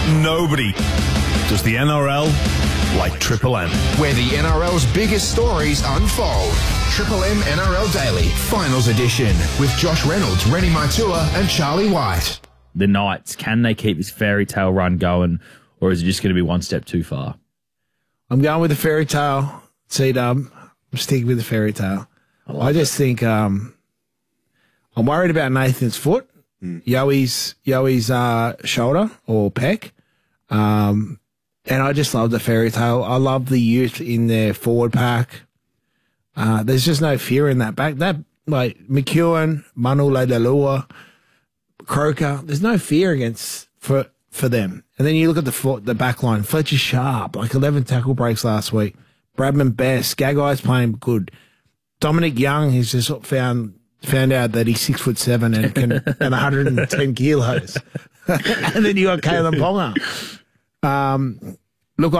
Nobody does the NRL like Triple M. Where the NRL's biggest stories unfold. Triple M NRL Daily, Finals Edition, with Josh Reynolds, Rennie Maitua and Charlie White. The Knights, can they keep this fairy tale run going, or is it just going to be one step too far? I'm going with the fairy tale, C-Dub. I'm sticking with the fairy tale. I just think I'm worried about Nathan's foot, Yoey's shoulder or pec. And I just love the fairy tale. I love the youth in their forward pack. There's just no fear in that back. That, like, McEwen, Manu Leilua, Croker, there's no fear for them. And then you look at the back line. Fletcher Sharp, like 11 tackle breaks last week. Bradman Best, Gagai's playing good. Dominic Young, he's just found out that he's 6'7" and can and 110 kilos. And then you got Kalen Ponga. Look,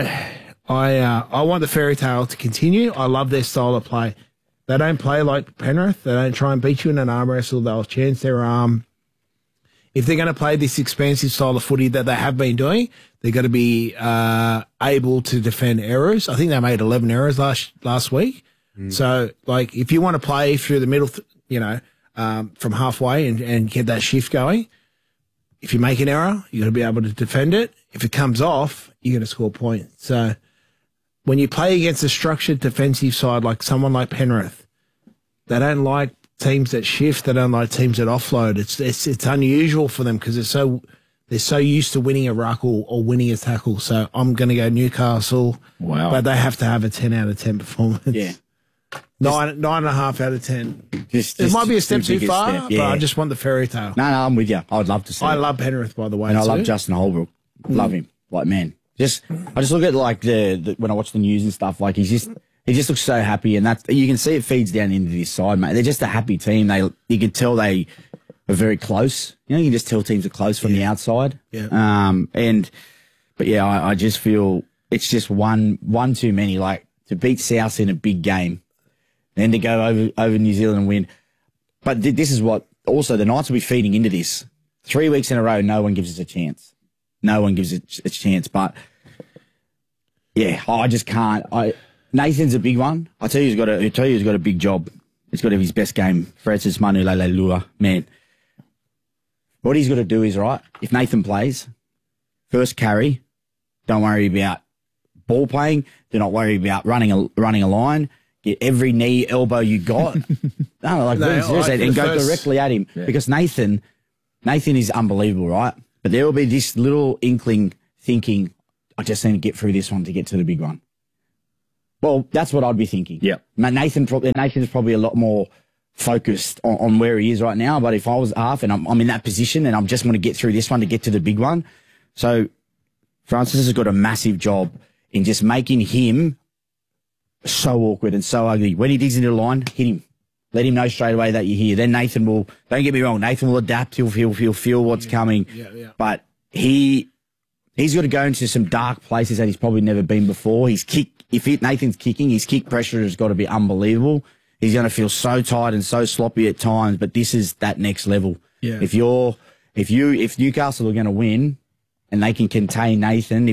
I want the fairy tale to continue. I love their style of play. They don't play like Penrith. They don't try and beat you in an arm wrestle. They'll chance their arm. If they're going to play this expansive style of footy that they have been doing, they're going to be able to defend errors. I think they made 11 errors last week. So, like, if you want to play through the middle, from halfway and get that shift going, if you make an error, you're going to be able to defend it. If it comes off, you're going to score points. So when you play against a structured defensive side like someone like Penrith, they don't like teams that shift. They don't like teams that offload. It's unusual for them because they're so used to winning a ruck or winning a tackle. So I'm going to go Newcastle. Wow. But they have to have a 10 out of 10 performance. Yeah. 9.5 out of 10. It might be a step too far, step, yeah. but I just want the fairy tale. No, I'm with you. I would love to see I it. love Penrith, by the way. And I too. love Justin Holbrook. Love him. Like, man. I just look at, like, the when I watch the news and stuff, like, he just looks so happy, and you can see it feeds down into this side, mate. They're just a happy team. You can tell they are very close. You can just tell teams are close from the outside. Yeah. But yeah, I just feel it's just one too many. Like, to beat South in a big game, then to go over New Zealand and win. But this is what also the Knights will be feeding into this. 3 weeks in a row, no one gives us a chance. No one gives it a chance. But yeah, I just can't. Nathan's a big one. I tell you, he's got a big job. He's got to have his best game. Francis Manu Leilua, man. What he's got to do is, right, if Nathan plays, first carry, don't worry about ball playing. Do not worry about running a line. Get every knee, elbow you got. Seriously, and go directly at him. Yeah. Because Nathan is unbelievable, right? But there will be this little inkling thinking, I just need to get through this one to get to the big one. Well, that's what I'd be thinking. Yeah. Nathan's probably a lot more focused on where he is right now. But if I was half and I'm in that position and I'm just want to get through this one to get to the big one. So Francis has got a massive job in just making him so awkward and so ugly. When he digs into the line, hit him. Let him know straight away that you're here. Then Nathan will, don't get me wrong, Nathan will adapt. He'll feel what's coming. Yeah. But he's got to go into some dark places that he's probably never been before. Nathan's kicking, his kick pressure has got to be unbelievable. He's going to feel so tired and so sloppy at times, but this is that next level. Yeah. If Newcastle are going to win and they can contain Nathan,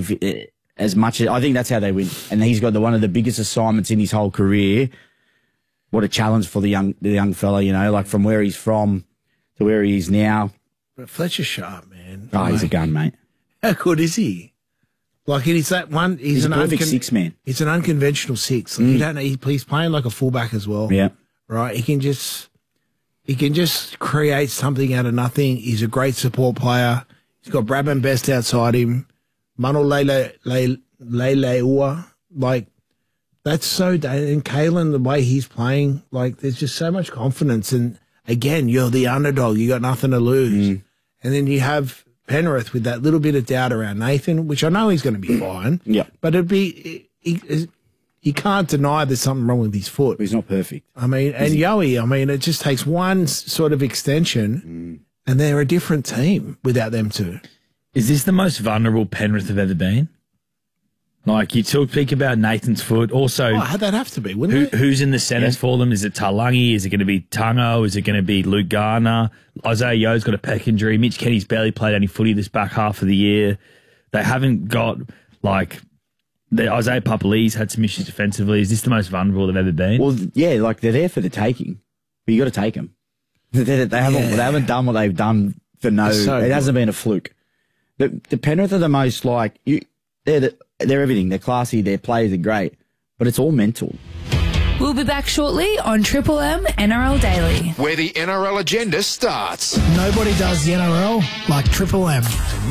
I think that's how they win. And he's got one of the biggest assignments in his whole career. What a challenge for the young fella, like from where he's from to where he is now. But Fletcher Sharp, man. Oh, he's a gun, mate. How good is he? Like, he's that one. He's a perfect six man. He's an unconventional six. Like, he's playing like a fullback as well. Yeah. Right. He can just create something out of nothing. He's a great support player. He's got Bradman Best outside him. Manu Leilua. Like, that's so, and Kalen, the way he's playing, like, there's just so much confidence. And again, you're the underdog. You got nothing to lose. And then you have Penrith with that little bit of doubt around Nathan, which I know he's going to be fine. Yeah. But you can't deny there's something wrong with his foot. He's not perfect. And Yoey, it just takes one sort of extension and they're a different team without them two. Is this the most vulnerable Penrith have ever been? Like, you speak about Nathan's foot. Also, that'd have to be, wouldn't it? Who's in the centres for them? Is it Talangi? Is it going to be Tungo? Is it going to be Luke Garner? Isaiah Yo's got a pec injury. Mitch Kenny's barely played any footy this back half of the year. They haven't got, like, the Isaiah Papali's had some issues defensively. Is this the most vulnerable they've ever been? Well, yeah, like they're there for the taking, but you got to take them. They haven't done what they've done for no. It hasn't been a fluke. The Penrith are the most like they're everything. They're classy. Their players are great, but it's all mental. We'll be back shortly on Triple M NRL Daily, where the NRL agenda starts. Nobody does the NRL like Triple M.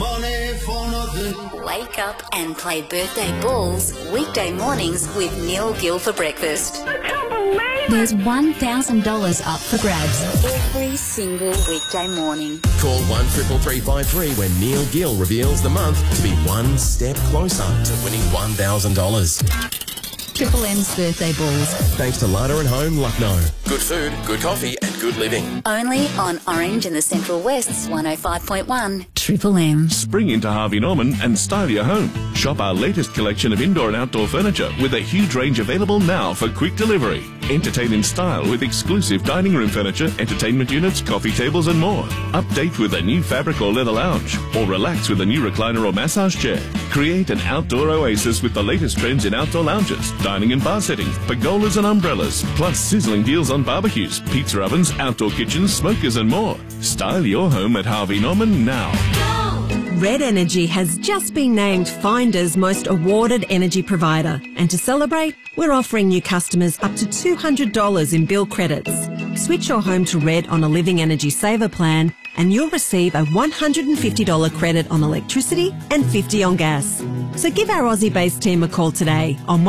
Wake up and play birthday balls weekday mornings with Neil Gill for breakfast. I can't believe it. There's $1,000 up for grabs every single weekday morning. Call 133353 when Neil Gill reveals the month to be one step closer to winning $1,000. Triple M's birthday balls. Thanks to Lada and Home, Lucknow. Good food, good coffee and good living. Only on Orange in the Central West's 105.1 Triple M. Spring into Harvey Norman and style your home. Shop our latest collection of indoor and outdoor furniture with a huge range available now for quick delivery. Entertain in style with exclusive dining room furniture, entertainment units, coffee tables and more. Update with a new fabric or leather lounge, or relax with a new recliner or massage chair. Create an outdoor oasis with the latest trends in outdoor lounges, dining and bar settings, pergolas and umbrellas, plus sizzling deals on barbecues, pizza ovens, outdoor kitchens, smokers and more. Style your home at Harvey Norman now. Red Energy has just been named Finder's most awarded energy provider. And to celebrate, we're offering new customers up to $200 in bill credits. Switch your home to Red on a Living Energy Saver plan and you'll receive a $150 credit on electricity and $50 on gas. So give our Aussie-based team a call today on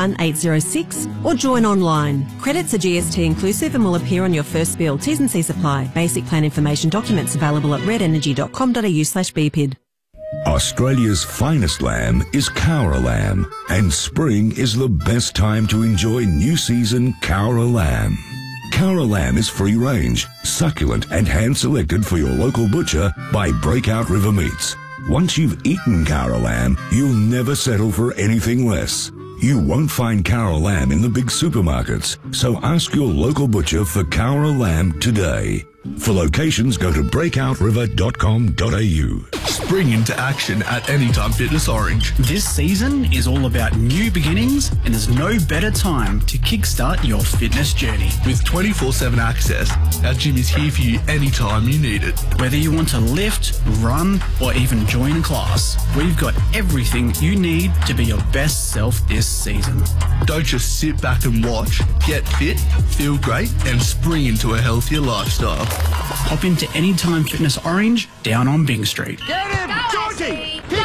131806 or join online. Credits are GST inclusive and will appear on your first bill. T's and C's apply. Basic plan information documents available at redenergy.com.au/BPID. Australia's finest lamb is Cowra lamb, and spring is the best time to enjoy new season Cowra lamb. Cowra lamb is free-range, succulent and hand-selected for your local butcher by Breakout River Meats. Once you've eaten Cowra lamb, you'll never settle for anything less. You won't find Cowra lamb in the big supermarkets, so ask your local butcher for Cowra lamb today. For locations, go to breakouriver.com.au. Spring into action at Anytime Fitness Orange. This season is all about new beginnings, and there's no better time to kickstart your fitness journey. With 24/7 access, our gym is here for you anytime you need it. Whether you want to lift, run, or even join a class, we've got everything you need to be your best self this season. Don't just sit back and watch. Get fit, feel great, and spring into a healthier lifestyle. Hop into Anytime Fitness Orange down on Byng Street. Get him! Georgie! Get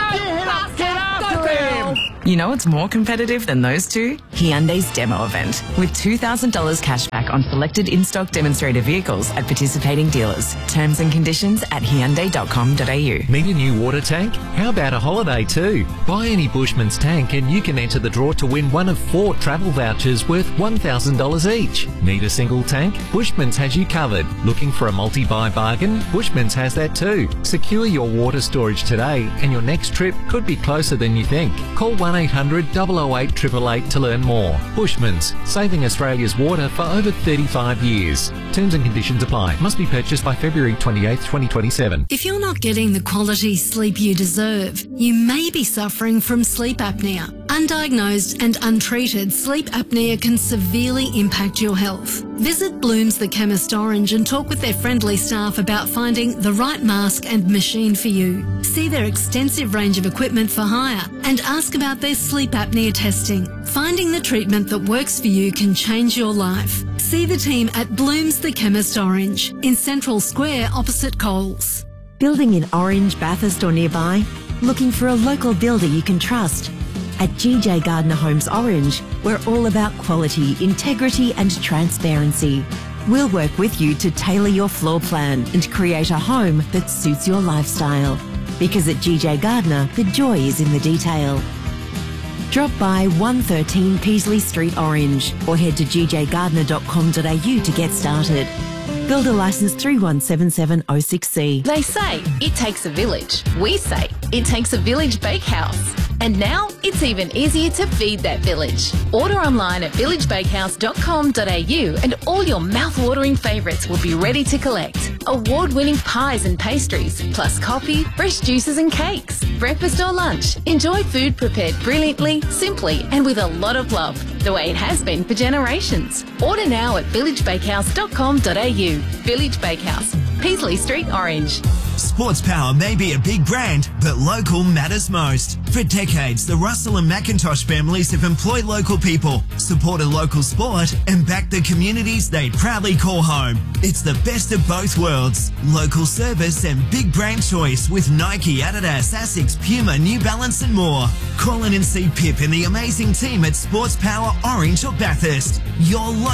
after him! You know what's more competitive than those two? Hyundai's demo event, with $2,000 cashback on selected in-stock demonstrator vehicles at participating dealers. Terms and conditions at Hyundai.com.au. Need a new water tank? How about a holiday too? Buy any Bushman's tank and you can enter the draw to win one of 4 travel vouchers worth $1,000 each. Need a single tank? Bushman's has you covered. Looking for a multi-buy bargain? Bushman's has that too. Secure your water storage today and your next trip could be closer than you think. Call 1-800-008-888 to learn more. Bushman's, saving Australia's water for over 35 years. Terms and conditions apply. Must be purchased by February 28, 2027. If you're not getting the quality sleep you deserve, you may be suffering from sleep apnea. Undiagnosed and untreated sleep apnea can severely impact your health. Visit Bloom's The Chemist Orange and talk with their friendly staff about finding the right mask and machine for you. See their extensive range of equipment for hire and ask about their sleep apnea testing. Finding the treatment that works for you can change your life. See the team at Bloom's The Chemist Orange in Central Square opposite Coles. Building in Orange, Bathurst or nearby? Looking for a local builder you can trust? At GJ Gardner Homes Orange, we're all about quality, integrity and transparency. We'll work with you to tailor your floor plan and create a home that suits your lifestyle. Because at GJ Gardner, the joy is in the detail. Drop by 113 Peasley Street Orange or head to gjgardner.com.au to get started. Builder licence 3177066C. They say it takes a village. We say it takes a village bakehouse. And now it's even easier to feed that village. Order online at villagebakehouse.com.au and all your mouth-watering favourites will be ready to collect. Award-winning pies and pastries, plus coffee, fresh juices and cakes. Breakfast or lunch, enjoy food prepared brilliantly, simply and with a lot of love, the way it has been for generations. Order now at villagebakehouse.com.au. Village Bakehouse, Peasley Street, Orange. Sports Power may be a big brand, but local matters most. For decades, the Russell and McIntosh families have employed local people, supported local sport, and backed the communities they proudly call home. It's the best of both worlds. Local service and big brand choice with Nike, Adidas, Asics, Puma, New Balance and more. Call in and see Pip and the amazing team at Sports Power Orange or Bathurst. Your